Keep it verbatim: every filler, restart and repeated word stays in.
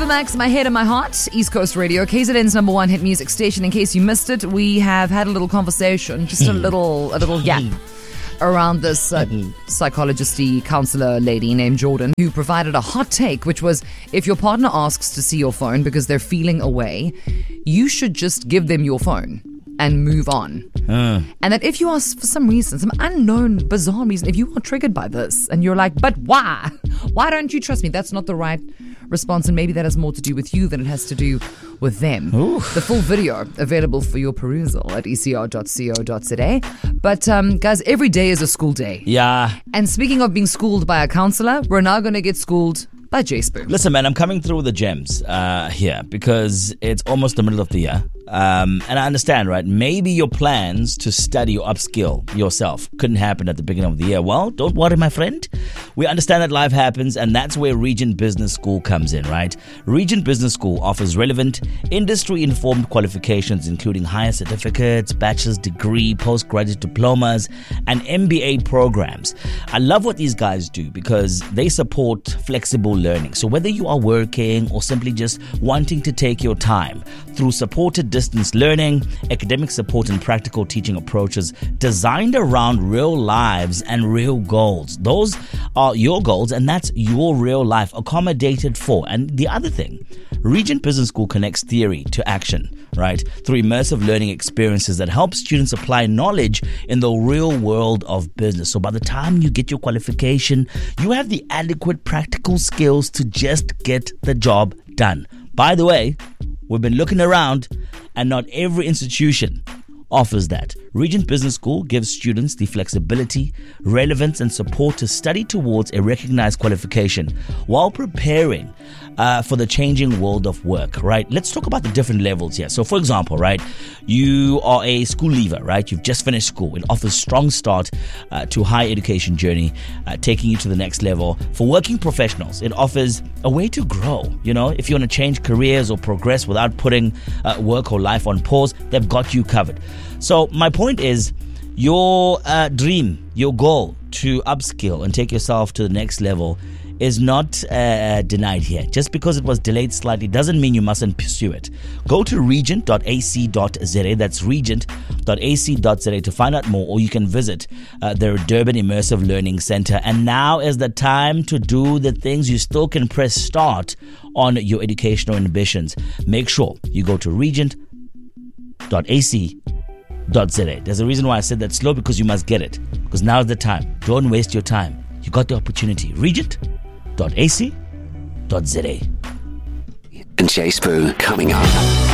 Supermax, My Head and My Heart, East Coast Radio, K Z N's number one hit music station. In case you missed it, we have had a little conversation, just a little a little gap around this uh, psychologist-y counselor lady named Jordan, who provided a hot take, which was, if your partner asks to see your phone because they're feeling away, you should just give them your phone and move on. Uh. And that if you are, for some reason, some unknown, bizarre reason, if you are triggered by this and you're like, but why? Why don't you trust me? That's not the right response, and maybe that has more to do with you than it has to do with them. Ooh. The full video available for your perusal at e c r dot co dot z a. But um, guys, every day is a school day. Yeah. And speaking of being schooled by a counselor, we're now going to get schooled by J Spoo. Listen, man, I'm coming through the gems uh, here because it's almost the middle of the year. Um, and I understand, right? Maybe your plans to study or upskill yourself couldn't happen at the beginning of the year. Well, don't worry, my friend. We understand that life happens, and that's where Regent Business School comes in, right? Regent Business School offers relevant, industry-informed qualifications, including higher certificates, bachelor's degree, postgraduate diplomas, and M B A programs. I love what these guys do because they support flexible learning. So whether you are working or simply just wanting to take your time through supported distance learning, academic support, and practical teaching approaches designed around real lives and real goals. Those are your goals, and that's your real life accommodated for. And the other thing, Regent Business School connects theory to action, right? Through immersive learning experiences that help students apply knowledge in the real world of business. So by the time you get your qualification, you have the adequate practical skills to just get the job done. By the way, we've been looking around, and not every institution offers that. Regent Business School gives students the flexibility, relevance, and support to study towards a recognized qualification while preparing uh, for the changing world of work, right? Let's talk about the different levels here. So, for example, right, you are a school leaver, right? You've just finished school. It offers strong start uh, to higher education journey, uh, taking you to the next level. For working professionals, it offers a way to grow. You know, if you want to change careers or progress without putting uh, work or life on pause, they've got you covered. So my point is, your uh, dream, your goal to upskill and take yourself to the next level is not uh, denied here. Just because it was delayed slightly doesn't mean you mustn't pursue it. Go to regent dot a c dot z a. That's regent dot a c dot z a to find out more, or you can visit uh, the Durban Immersive Learning Center. And now is the time to do the things. You still can press start on your educational ambitions. Make sure you go to regent dot a c dot z a. There's a reason why I said that slow, because you must get it. Because now is the time. Don't waste your time. You got the opportunity. regent dot a c dot z a. And J Spoo coming up.